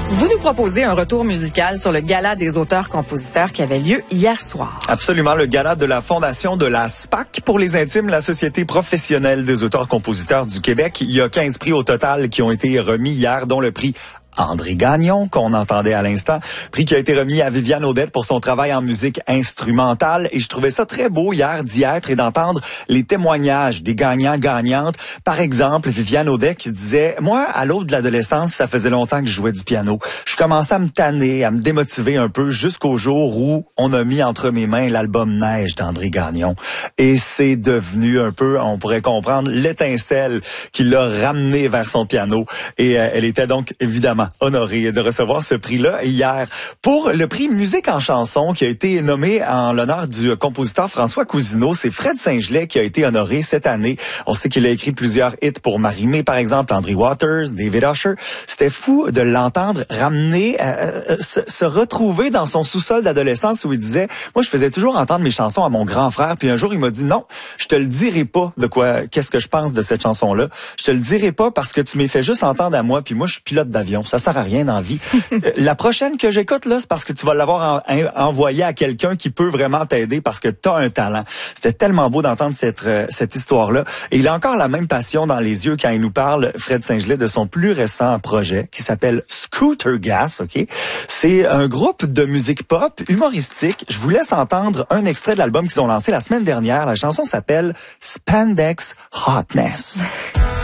Vous nous proposez un retour musical sur le Gala des auteurs-compositeurs qui avait lieu hier soir. Absolument, le gala de la Fondation de la SPAC pour les intimes, la Société professionnelle des auteurs-compositeurs du Québec. Il y a 15 prix au total qui ont été remis hier, dont le prix André Gagnon, qu'on entendait à l'instant, prix qui a été remis à Viviane Audette pour son travail en musique instrumentale. Et je trouvais ça très beau hier d'y être et d'entendre les témoignages des gagnants-gagnantes. Par exemple, Viviane Audette qui disait « Moi, à l'aube de l'adolescence, ça faisait longtemps que je jouais du piano. Je commençais à me tanner, à me démotiver un peu jusqu'au jour où on a mis entre mes mains l'album Neige d'André Gagnon. Et c'est devenu un peu, on pourrait comprendre, l'étincelle qui l'a ramené vers son piano. Et elle était donc évidemment honoré de recevoir ce prix-là hier. Pour le prix Musique en chanson qui a été nommé en l'honneur du compositeur François Cousineau, c'est Fred Saint-Gelais qui a été honoré cette année. On sait qu'il a écrit plusieurs hits pour Marie-Mé, par exemple, André Waters, David Usher. C'était fou de l'entendre ramener, se retrouver dans son sous-sol d'adolescence où il disait, moi je faisais toujours entendre mes chansons à mon grand frère, puis un jour il m'a dit non, je te le dirai pas qu'est-ce que je pense de cette chanson-là. Je te le dirai pas parce que tu m'as fait juste entendre à moi, puis moi je suis pilote d'avion. Ça sert à rien dans la vie. La prochaine que j'écoute, là, c'est parce que tu vas l'avoir envoyé à quelqu'un qui peut vraiment t'aider parce que t'as un talent. C'était tellement beau d'entendre cette histoire-là. Et il a encore la même passion dans les yeux quand il nous parle, Fred Saint-Gelais, de son plus récent projet qui s'appelle Scooter Gas, OK? C'est un groupe de musique pop humoristique. Je vous laisse entendre un extrait de l'album qu'ils ont lancé la semaine dernière. La chanson s'appelle Spandex Hotness.